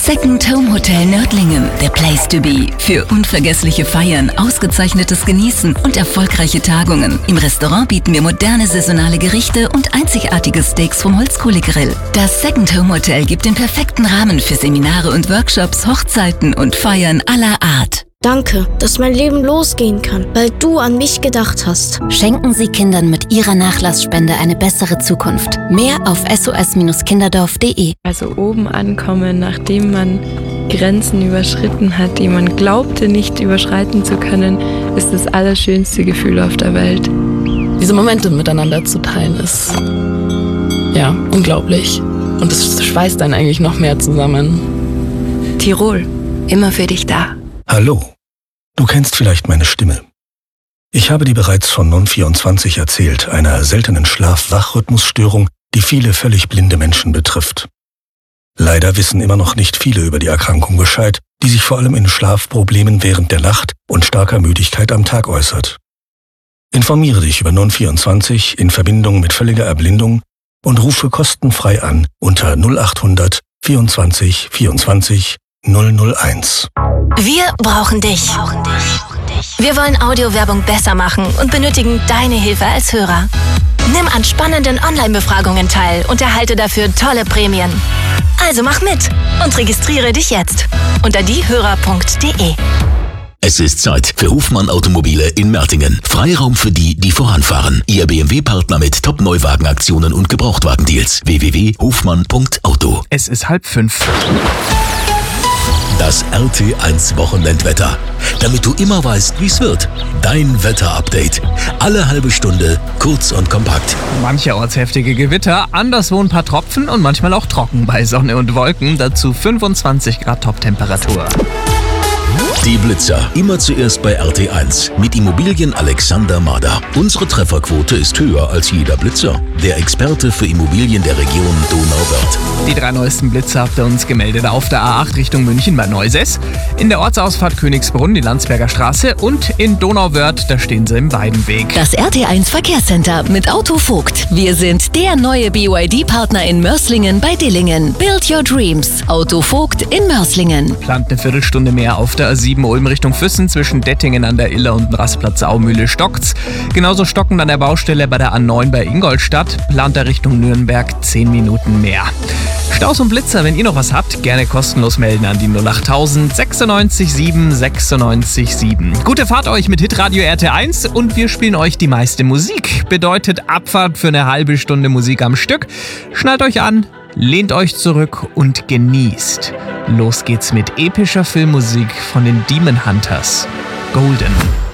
Second Home Hotel Nördlingen, the place to be. Für unvergessliche Feiern, ausgezeichnetes Genießen und erfolgreiche Tagungen. Im Restaurant bieten wir moderne saisonale Gerichte und einzigartige Steaks vom Holzkohlegrill. Das Second Home Hotel gibt den perfekten Rahmen für Seminare und Workshops, Hochzeiten und Feiern aller Art. Danke, dass mein Leben losgehen kann, weil du an mich gedacht hast. Schenken Sie Kindern mit Ihrer Nachlassspende eine bessere Zukunft. Mehr auf sos-kinderdorf.de. Also oben ankommen, nachdem man Grenzen überschritten hat, die man glaubte nicht überschreiten zu können, ist das allerschönste Gefühl auf der Welt. Diese Momente miteinander zu teilen ist, ja, unglaublich. Und es schweißt einen eigentlich noch mehr zusammen. Tirol, immer für dich da. Hallo, du kennst vielleicht meine Stimme. Ich habe dir bereits von Non24 erzählt, einer seltenen Schlaf-Wach-Rhythmusstörung, die viele völlig blinde Menschen betrifft. Leider wissen immer noch nicht viele über die Erkrankung Bescheid, die sich vor allem in Schlafproblemen während der Nacht und starker Müdigkeit am Tag äußert. Informiere dich über Non24 in Verbindung mit völliger Erblindung und rufe kostenfrei an unter 0800 24 24 001. Wir brauchen dich. Wir wollen Audiowerbung besser machen und benötigen deine Hilfe als Hörer. Nimm an spannenden Online-Befragungen teil und erhalte dafür tolle Prämien. Also mach mit und registriere dich jetzt unter diehörer.de. Es ist Zeit für Hofmann Automobile in Mertingen. Freiraum für die, die voranfahren. Ihr BMW-Partner mit Top-Neuwagenaktionen und Gebrauchtwagendeals. www.hofmann.auto. Es ist 4:30. Das RT1 Wochenendwetter. Damit du immer weißt, wie es wird. Dein Wetter-Update. Alle halbe Stunde, kurz und kompakt. Mancherorts heftige Gewitter, anderswo ein paar Tropfen und manchmal auch trocken bei Sonne und Wolken. Dazu 25 Grad Top-Temperatur. Die Blitzer. Immer zuerst bei RT1 mit Immobilien Alexander Mader. Unsere Trefferquote ist höher als jeder Blitzer. Der Experte für Immobilien der Region Donauwörth. Die 3 neuesten Blitzer habt ihr uns gemeldet auf der A8 Richtung München bei Neusäß, in der Ortsausfahrt Königsbrunn die Landsberger Straße und in Donauwörth, da stehen sie im Weidenweg. Das RT1 Verkehrscenter mit Auto Vogt. Wir sind der neue BYD-Partner in Mörslingen bei Dillingen. Build your dreams. Auto Vogt in Mörslingen. Plant eine Viertelstunde mehr auf der A7 Ulm Richtung Füssen zwischen Dettingen an der Iller und Rastplatz Saumühle stockt's. Genauso stockend an der Baustelle bei der A9 bei Ingolstadt. Plant er Richtung Nürnberg 10 Minuten mehr. Staus und Blitzer, wenn ihr noch was habt, gerne kostenlos melden an die 08000 96 7 96 7. Gute Fahrt euch mit Hitradio RT1 und wir spielen euch die meiste Musik. Bedeutet Abfahrt für eine halbe Stunde Musik am Stück. Schnallt euch an, lehnt euch zurück und genießt. Los geht's mit epischer Filmmusik von den Demon Hunters. Golden.